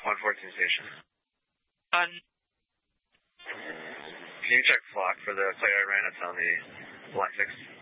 114 station. On. Can you check flock for the plate I ran? It's on the line 6.